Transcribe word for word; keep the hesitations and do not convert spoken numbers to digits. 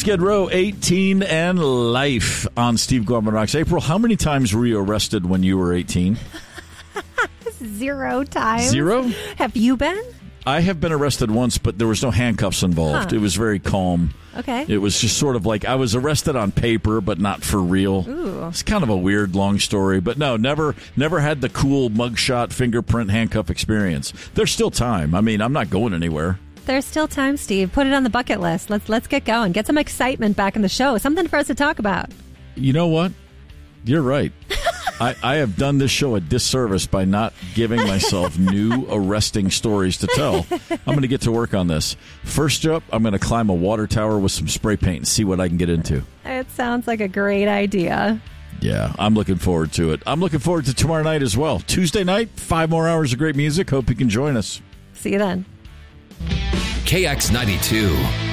Skid Row, eighteen and Life on Steve Gorman Rocks. April, how many times were you arrested when you were eighteen? Zero times. Zero? Have you been? I have been arrested once, but there was no handcuffs involved. Huh. It was very calm. Okay. It was just sort of like I was arrested on paper, but not for real. Ooh. It's kind of a weird, long story. But no, never never had the cool mugshot, fingerprint, handcuff experience. There's still time. I mean, I'm not going anywhere. There's still time, Steve. Put it on the bucket list. Let's let's get going. Get some excitement back in the show. Something for us to talk about. You know what? You're right. I, I have done this show a disservice by not giving myself new arresting stories to tell. I'm going to get to work on this. First up, I'm going to climb a water tower with some spray paint and see what I can get into. It sounds like a great idea. Yeah, I'm looking forward to it. I'm looking forward to tomorrow night as well. Tuesday night, five more hours of great music. Hope you can join us. See you then. K X ninety-two.